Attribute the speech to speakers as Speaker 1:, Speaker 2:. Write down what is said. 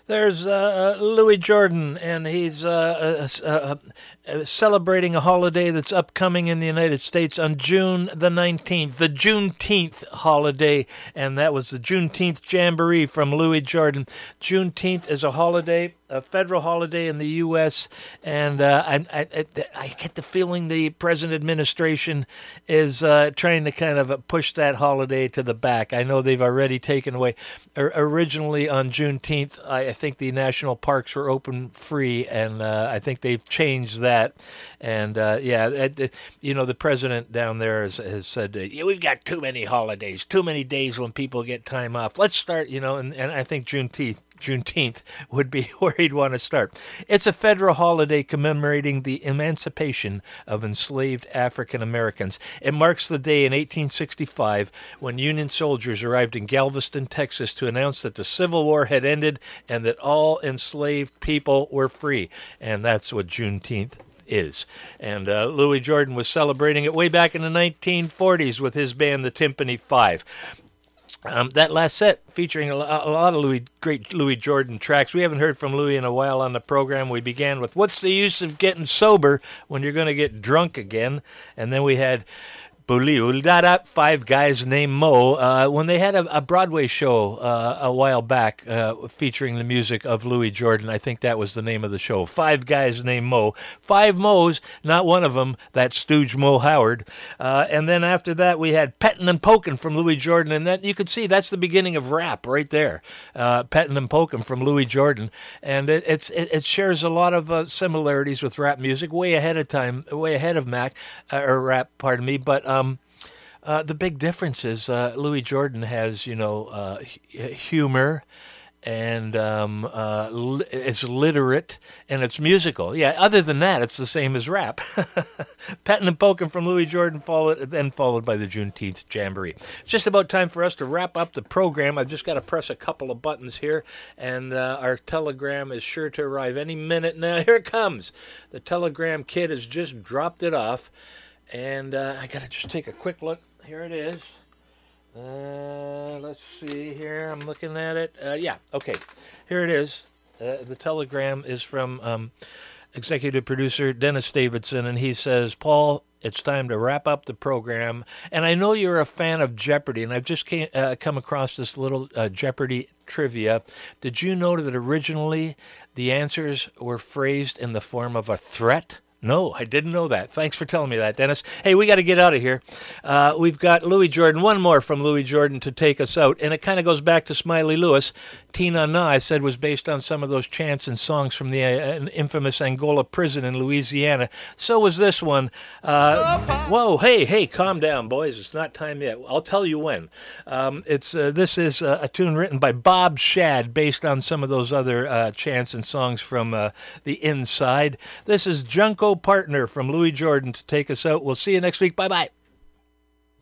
Speaker 1: There's Louis Jordan, and he's celebrating a holiday that's upcoming in the United States on June the 19th, the Juneteenth holiday, and that was the Juneteenth Jamboree from Louis Jordan. Juneteenth is a holiday, a federal holiday in the U.S., and I get the feeling the present administration is trying to kind of push that holiday to the back. I know they've already taken away. Originally on Juneteenth, I think the national parks were open free, and I think they've changed that. And the president down there has said, we've got too many holidays, too many days when people get time off. Let's start, and I think Juneteenth would be where he'd want to start. It's a federal holiday commemorating the emancipation of enslaved African Americans. It marks the day in 1865 when Union soldiers arrived in Galveston, Texas to announce that the Civil War had ended and that all enslaved people were free. And that's what Juneteenth is. And Louis Jordan was celebrating it way back in the 1940s with his band, the Timpani Five. That last set featuring a lot of great Louis Jordan tracks. We haven't heard from Louis in a while on the program. We began with What's the Use of Getting Sober When You're Going to Get Drunk Again? And then we had Five Guys Named Mo, when they had a Broadway show a while back featuring the music of Louis Jordan. I think that was the name of the show. Five Guys Named Mo. Five Mo's, not one of them, that stooge Mo Howard. And then after that, we had Pettin' and Pokin' from Louis Jordan. And that you could see that's the beginning of rap right there. Pettin' and Pokin' from Louis Jordan. And it shares a lot of similarities with rap music, way ahead of rap, pardon me. But the big difference is Louis Jordan has, humor, and it's literate, and it's musical. Yeah, other than that, it's the same as rap. Pettin' and Pokin' from Louis Jordan, followed by the Juneteenth Jamboree. It's just about time for us to wrap up the program. I've just got to press a couple of buttons here, and our telegram is sure to arrive any minute now. Here it comes. The telegram kid has just dropped it off. And I got to just take a quick look. Here it is. Let's see here. I'm looking at it. Okay. Here it is. The telegram is from executive producer Dennis Davidson, and he says, Paul, it's time to wrap up the program. And I know you're a fan of Jeopardy, and I've just come across this little Jeopardy trivia. Did you know that originally the answers were phrased in the form of a threat? No, I didn't know that. Thanks for telling me that, Dennis. Hey, we got to get out of here. We've got Louis Jordan, one more from Louis Jordan to take us out, and it kind of goes back to Smiley Lewis. Tina Na, I said, was based on some of those chants and songs from the infamous Angola prison in Louisiana. So was this one. Whoa, hey, calm down, boys. It's not time yet. I'll tell you when. This is a tune written by Bob Shad, based on some of those other chants and songs from the Inside. This is Junko Partner from Louis Jordan to take us out. We'll see you next week. Bye-bye.